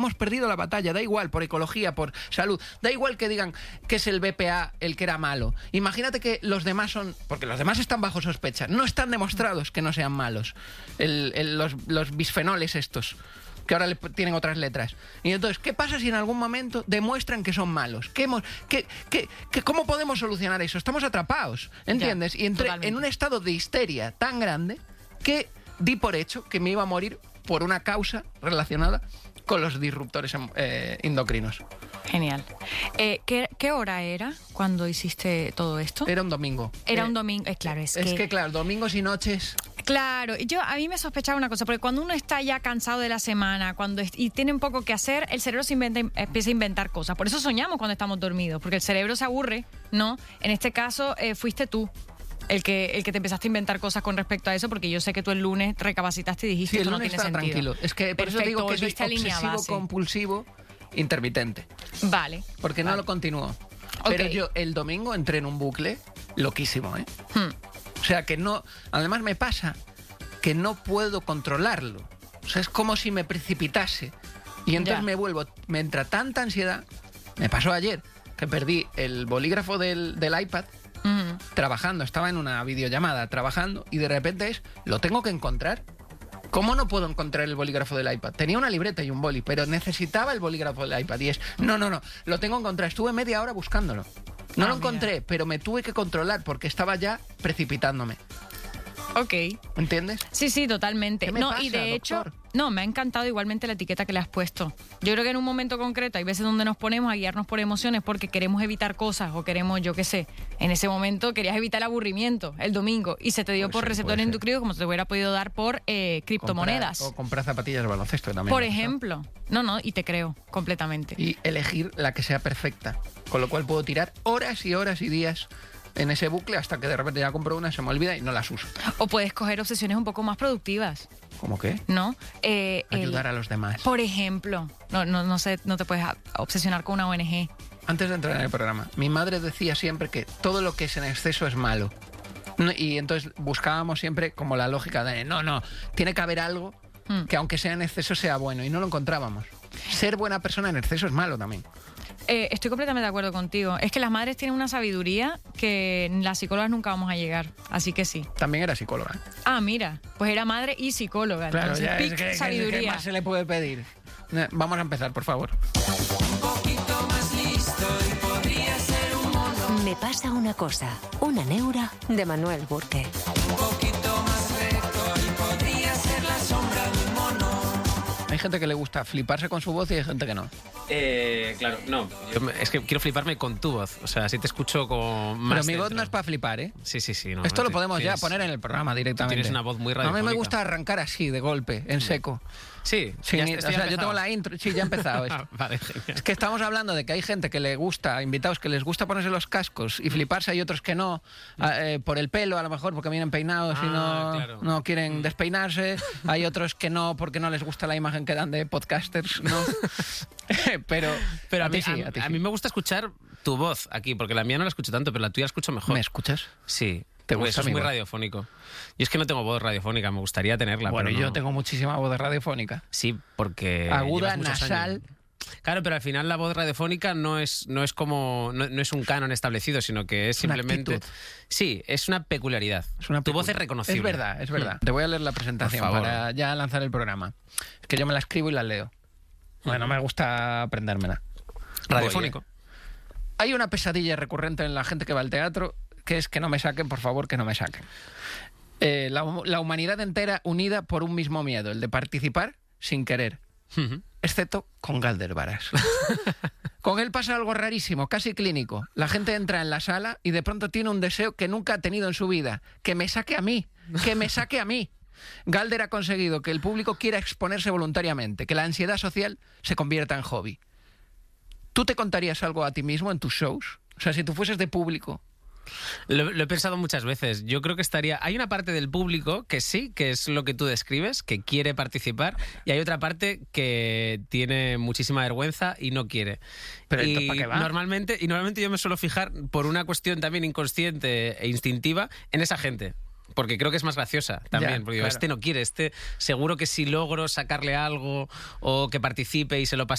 hemos perdido la batalla, da igual, por ecología, por salud, da igual que digan que es el BPA el que era malo. Imagínate que los demás son, porque los demás están bajo sospecha, no están demostrados que no sean malos, los bisfenoles estos, que ahora le tienen otras letras. Y entonces, ¿qué pasa si en algún momento demuestran que son malos? ¿Cómo podemos solucionar eso? Estamos atrapados, ¿entiendes? Ya, y entré totalmente. en un estado de histeria tan grande que di por hecho que me iba a morir por una causa relacionada con los disruptores endocrinos. Genial. ¿Qué hora era cuando hiciste todo esto? Era un domingo. Era un domingo. Claro, es que claro, domingos y noches. Claro, a mí me sospechaba una cosa, porque cuando uno está ya cansado de la semana y tiene un poco que hacer, el cerebro empieza a inventar cosas. Por eso soñamos cuando estamos dormidos, porque el cerebro se aburre, ¿no? En este caso, fuiste tú el que te empezaste a inventar cosas con respecto a eso, porque yo sé que tú el lunes recapacitaste y dijiste Sí, el esto no lunes tiene estaba sentido. tranquilo. Es que por eso digo que soy obsesivo compulsivo intermitente. Vale. Porque no lo continúo. Pero yo el domingo entré en un bucle loquísimo, ¿eh? O sea, que no... Además me pasa que no puedo controlarlo. O sea, es como si me precipitase. Y entonces me entra tanta ansiedad. Me pasó ayer, que perdí el bolígrafo del iPad trabajando. Estaba en una videollamada trabajando y de repente lo tengo que encontrar. ¿Cómo no puedo encontrar el bolígrafo del iPad? Tenía una libreta y un boli, pero necesitaba el bolígrafo del iPad. Y no, lo tengo que encontrar. Estuve media hora buscándolo. No lo encontré, pero me tuve que controlar porque estaba ya precipitándome. Ok. ¿Entiendes? Sí, totalmente. ¿Qué me pasa, y de hecho, doctor? me ha encantado igualmente la etiqueta que le has puesto. Yo creo que en un momento concreto hay veces donde nos ponemos a guiarnos por emociones porque queremos evitar cosas o queremos, yo qué sé, en ese momento querías evitar el aburrimiento el domingo y se te dio por receptor endocrino como se te hubiera podido dar por criptomonedas. O comprar zapatillas de baloncesto también. Por ejemplo. No, y te creo completamente. Y elegir la que sea perfecta. Con lo cual puedo tirar horas y horas y días en ese bucle hasta que de repente ya compro una, se me olvida y no las uso. O puedes coger obsesiones un poco más productivas. ¿Cómo qué? ¿No? Ayudar a los demás. Por ejemplo, no sé, no te puedes obsesionar con una ONG. Antes de entrar en el programa, mi madre decía siempre que todo lo que es en exceso es malo. Y entonces buscábamos siempre como la lógica de no, tiene que haber algo que aunque sea en exceso sea bueno, y no lo encontrábamos. Ser buena persona en exceso es malo también. Estoy completamente de acuerdo contigo. Es que las madres tienen una sabiduría que las psicólogas nunca vamos a llegar. Así que sí. También era psicóloga. Ah, mira. Pues era madre y psicóloga. Claro, entonces, ya es que sabiduría. ¿qué más se le puede pedir? Vamos a empezar, por favor. Un poquito más listo y podría ser un mono. Me pasa una cosa. Una neura de Manuel Burke. Un poquito más recto y podría ser la sombra de un mono. Hay gente que le gusta fliparse con su voz y hay gente que no. Claro, no. Es que quiero fliparme con tu voz. O sea, si te escucho con más. Pero mi voz dentro. no es para flipar, ¿eh? Sí. No, Esto lo podemos ya tienes- poner en el programa directamente. Tienes una voz muy A radiofónica. mí me gusta arrancar así, de golpe, en seco. Sí, Sí, ya o esto sea, ya ha yo tengo empezado. la intro. Sí, ya ha empezado esto. Vale, genial. Es que estamos hablando de que hay gente que le gusta, invitados que les gusta ponerse los cascos y fliparse, hay otros que no, por el pelo a lo mejor porque vienen peinados y claro. no quieren despeinarse, hay otros que no porque no les gusta la imagen que dan de podcasters, ¿no? pero Pero ti sí, a ti a sí. mí me gusta escuchar tu voz aquí, porque la mía no la escucho tanto, pero la tuya la escucho mejor. ¿Me escuchas? Sí. ¿Te Pues gusta eso es mi muy voz? radiofónico. Yo es que no tengo voz radiofónica, me gustaría tenerla. Bueno, pero yo no. tengo muchísima voz radiofónica. Sí, porque Aguda, llevas muchos nasal. años. Claro, pero al final la voz radiofónica no es un canon establecido, sino que es una simplemente... actitud. Sí, es una peculiaridad. Es una Tu voz es peculiar. reconocible. Es verdad. Te voy a leer la presentación Por favor. para ya lanzar el programa. Es que yo me la escribo y la leo. Bueno, me gusta aprendérmela. Radiofónico. Hay una pesadilla recurrente en la gente que va al teatro, que es que no me saquen, por favor, que no me saquen. La humanidad entera unida por un mismo miedo, el de participar sin querer, excepto con Galder Varas. Con él pasa algo rarísimo, casi clínico. La gente entra en la sala y de pronto tiene un deseo que nunca ha tenido en su vida, que me saque a mí, que me saque a mí. Galder ha conseguido que el público quiera exponerse voluntariamente, que la ansiedad social se convierta en hobby. ¿Tú te contarías algo a ti mismo en tus shows? O sea, si tú fueses de público. Lo he pensado muchas veces. Yo creo que hay una parte del público que sí, que es lo que tú describes, que quiere participar, y hay otra parte que tiene muchísima vergüenza y no quiere. Pero y ¿para qué va? normalmente yo me suelo fijar, por una cuestión también inconsciente e instintiva, en esa gente. Porque creo que es más graciosa también. Ya, porque digo, claro. este no quiere, seguro que si logro sacarle algo o que participe y se lo pase